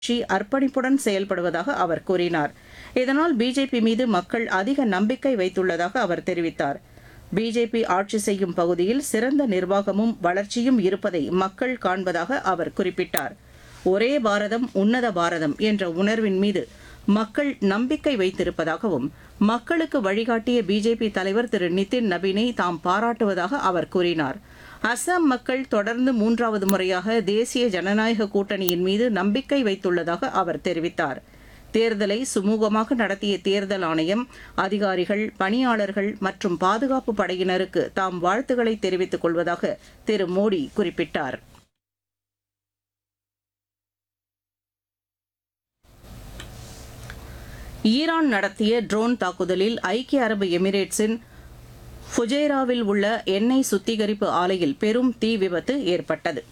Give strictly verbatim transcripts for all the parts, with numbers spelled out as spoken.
கட்சி அர்ப்பணிப்புடன் செயல்படுவதாக அவர் கூறினார். இதனால் பிஜேபி மீது மக்கள் அதிக நம்பிக்கை வைத்துள்ளதாக அவர் தெரிவித்தார். பிஜேபி ஆட்சி செய்யும் பகுதியில் சிறந்த நிர்வாகமும் வளர்ச்சியும் இருப்பதை மக்கள் காண்பதாக அவர் குறிப்பிட்டார். ஒரே பாரதம் உன்னத பாரதம் என்ற உணர்வின் மீது மக்கள் நம்பிக்கை வைத்திருப்பதாகவும் மக்களுக்கு வழிகாட்டிய பிஜேபி தலைவர் திரு நிதின் நபீனை தாம் பாராட்டுவதாக அவர் கூறினார். அசாம் மக்கள் தொடர்ந்து மூன்றாவது முறையாக தேசிய ஜனநாயக கூட்டணியின் மீது நம்பிக்கை வைத்துள்ளதாக அவர் தெரிவித்தார். தேர்தலை சுமூகமாக நடத்திய தேர்தல் ஆணையம், அதிகாரிகள், பணியாளர்கள் மற்றும் பாதுகாப்பு படையினருக்கு தாம் வாழ்த்துக்களை தெரிவித்துக் கொள்வதாக திரு மோடி குறிப்பிட்டார். ஈரான் நடத்திய ட்ரோன் தாக்குதலில் ஐக்கிய அரபு எமிரேட்ஸின் ஃபுஜைராவில் உள்ள எண்ணெய் சுத்திகரிப்பு ஆலையில் பெரும் தீ விபத்து ஏற்பட்டது.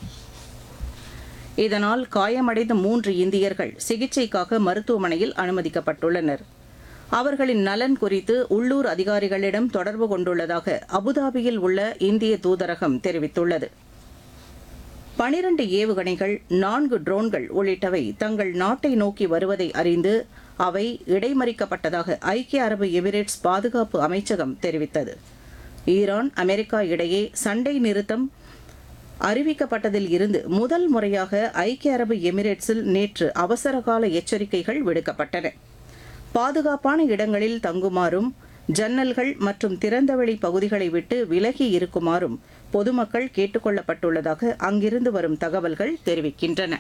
இதனால் காயமடைந்த மூன்று இந்தியர்கள் சிகிச்சைக்காக மருத்துவமனையில் அனுமதிக்கப்பட்டுள்ளனர். அவர்களின் நலன் குறித்து உள்ளூர் அதிகாரிகளிடம் தொடர்பு கொண்டுள்ளதாக அபுதாபியில் உள்ள இந்திய தூதரகம் தெரிவித்துள்ளது. பனிரண்டு ஏவுகணைகள், நான்கு ட்ரோன்கள் உள்ளிட்டவை தங்கள் நாட்டை நோக்கி வருவதை அறிந்து அவை இடைமறிக்கப்பட்டதாக ஐக்கிய அரபு எமிரேட்ஸ் பாதுகாப்பு அமைச்சகம் தெரிவித்தது. ஈரான், அமெரிக்கா இடையே சண்டை நிறுத்தம் அறிவிக்கப்பட்டதில் இருந்து முதல் முறையாக ஐக்கிய அரபு எமிரேட்ஸில் நேற்று அவசரகால எச்சரிக்கைகள் விடுக்கப்பட்டன. பாதுகாப்பான இடங்களில் தங்குமாறும், ஜன்னல்கள் மற்றும் திறந்தவெளி பகுதிகளை விட்டு விலகி இருக்குமாறும் பொதுமக்கள் கேட்டுக் கொள்ளப்பட்டுள்ளதாக அங்கிருந்து வரும் தகவல்கள் தெரிவிக்கின்றன.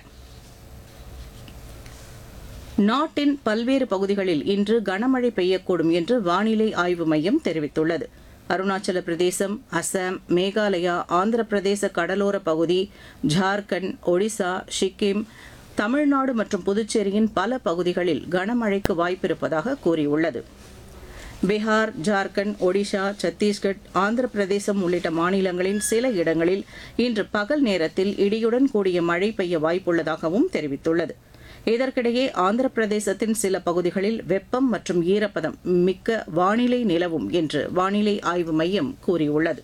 நாட்டின் பல்வேறு பகுதிகளில் இன்று கனமழை பெய்யக்கூடும் என்று வானிலை ஆய்வு மையம் தெரிவித்துள்ளது. அருணாச்சல பிரதேசம், அசாம், மேகாலயா, ஆந்திர பிரதேச கடலோர பகுதி, ஜார்க்கண்ட், ஒடிசா, சிக்கிம், தமிழ்நாடு மற்றும் புதுச்சேரியின் பல பகுதிகளில் கனமழைக்கு வாய்ப்பிருப்பதாக கூறியுள்ளது. பீகார், ஜார்க்கண்ட், ஒடிஷா, சத்தீஸ்கட், ஆந்திர பிரதேசம் உள்ளிட்ட மாநிலங்களின் சில இடங்களில் இன்று பகல் நேரத்தில் இடியுடன் கூடிய மழை பெய்ய வாய்ப்புள்ளதாகவும் தெரிவித்துள்ளது. இதற்கிடையே ஆந்திர பிரதேசத்தின் சில பகுதிகளில் வெப்பம் மற்றும் ஈரப்பதம் மிக்க வானிலை நிலவும் என்று வானிலை ஆய்வு மையம் கூறியுள்ளது.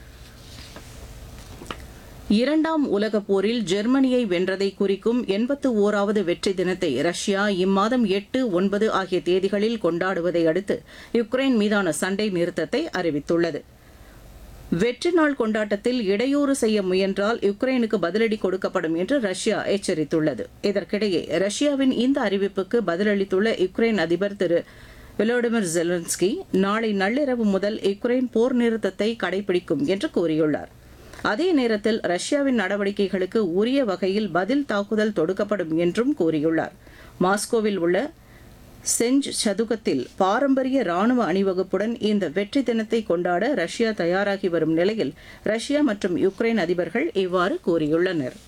இரண்டாம் உலகப் போரில் ஜெர்மனியை வென்றதை குறிக்கும் எண்பத்து ஓராவது வெற்றி தினத்தை ரஷ்யா இம்மாதம் எட்டு, ஒன்பது ஆகிய தேதிகளில் கொண்டாடுவதை அடுத்து யுக்ரைன் மீதான சண்டை நிறுத்தத்தை அறிவித்துள்ளது. வெற்றி நாள் கொண்டாட்டத்தில் இடையூறு செய்ய முயன்றால் யுக்ரைனுக்கு பதிலடி கொடுக்கப்படும் என்று ரஷ்யா எச்சரித்துள்ளது. இதற்கிடையே ரஷ்யாவின் இந்த அறிவிப்புக்கு பதிலளித்துள்ள யுக்ரைன் அதிபர் திரு விலோடிமிர் ஜெலன்ஸ்கி நாளை நள்ளிரவு முதல் யுக்ரைன் போர் நிறுத்தத்தை கடைபிடிக்கும் என்று கூறியுள்ளார். அதே நேரத்தில் ரஷ்யாவின் நடவடிக்கைகளுக்கு உரிய வகையில் பதில் தாக்குதல் தொடுக்கப்படும் என்றும் கூறியுள்ளார். மாஸ்கோவில் உள்ள செஞ்ச் சதுக்கத்தில் பாரம்பரிய ராணுவ அணிவகுப்புடன் இந்த வெற்றி தினத்தை கொண்டாட ரஷ்யா தயாராகி வரும் நிலையில் ரஷ்யா மற்றும் யுக்ரைன் அதிபர்கள் இவ்வாறு கூறியுள்ளனர்.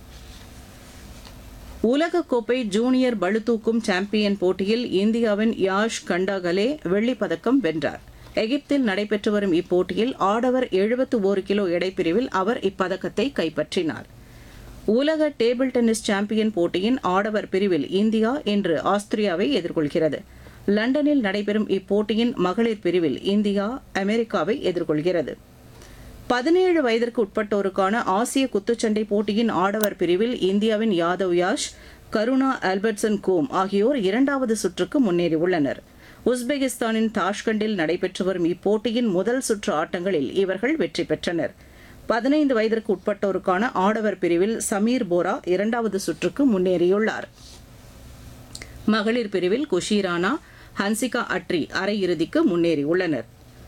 உலகக்கோப்பை ஜூனியர் பளுதூக்கும் சாம்பியன் போட்டியில் இந்தியாவின் யாஷ் கண்டாகலே வெள்ளிப் பதக்கம் வென்றார். எகிப்தில் நடைபெற்று வரும் இப்போட்டியில் ஆடவர் எழுபத்து ஒரு கிலோ எடைப்பிரிவில் அவர் இப்பதக்கத்தை கைப்பற்றினார். உலக டேபிள் டென்னிஸ் சாம்பியன் போட்டியின் ஆடவர் பிரிவில் இந்தியா இன்று ஆஸ்திரியாவை எதிர்கொள்கிறது. லண்டனில் நடைபெறும் இப்போட்டியின் மகளிர் பிரிவில் இந்தியா அமெரிக்காவை எதிர்கொள்கிறது. பதினேழு வயதிற்கு உட்பட்டோருக்கான ஆசிய குத்துச்சண்டை போட்டியின் ஆடவர் பிரிவில் இந்தியாவின் யாதவ் யாஷ், கருணா ஆல்பர்ட்சன் கோம் ஆகியோர் இரண்டாவது சுற்றுக்கு முன்னேறியுள்ளனர். உஸ்பெகிஸ்தானின் தாஷ்கண்டில் நடைபெற்று வரும் இப்போட்டியின் முதல் சுற்று ஆட்டங்களில் இவர்கள் வெற்றி பெற்றனர். பதினைந்து வயதிற்கு உட்பட்டோருக்கான ஆடவர் பிரிவில் சமீர் போரா இரண்டாவது சுற்றுக்கு முன்னேறியுள்ளார். மகளிர் பிரிவில் குஷி ராணா, ஹன்சிகா அட்ரி அரையிறுதிக்கு முன்னேறியுள்ளனர்.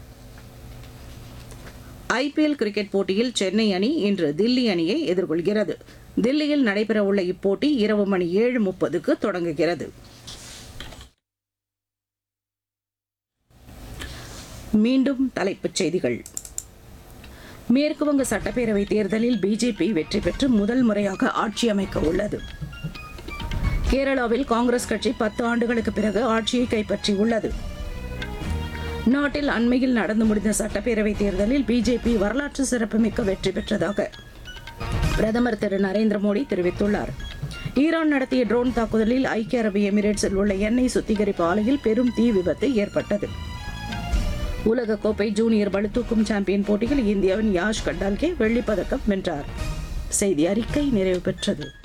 ஐபிஎல் கிரிக்கெட் போட்டியில் சென்னை அணி இன்று தில்லி அணியை எதிர்கொள்கிறது. தில்லியில் நடைபெறவுள்ள இப்போட்டி இரவு மணி ஏழு முப்பதுக்கு தொடங்குகிறது. மீண்டும் தலைப்புச் செய்திகள். மேற்குவங்க சட்டப்பேரவை தேர்தலில் பிஜேபி வெற்றி பெற்று முதல் முறையாக ஆட்சி அமைக்க உள்ளது. கேரளாவில் காங்கிரஸ் கட்சி பத்து ஆண்டுகளுக்கு பிறகு ஆட்சியை கைப்பற்றியுள்ளது. நாட்டில் அண்மையில் நடந்து முடிந்த சட்டப்பேரவை தேர்தலில் பிஜேபி வரலாற்று சிறப்புமிக்க வெற்றி பெற்றதாக பிரதமர் திரு நரேந்திர மோடி தெரிவித்துள்ளார். ஈரான் நடத்திய ட்ரோன் தாக்குதலில் ஐக்கிய அரபு எமிரேட்ஸில் உள்ள எண்ணெய் சுத்திகரிப்பு ஆலையில் பெரும் தீ விபத்து ஏற்பட்டது. உலகக்கோப்பை ஜூனியர் பளுதூக்கும் சாம்பியன் போட்டியில் இந்தியாவின் யாஷ் கண்டால்கே வெள்ளிப் பதக்கம் வென்றார். செய்தி அறிக்கை நிறைவு பெற்றது.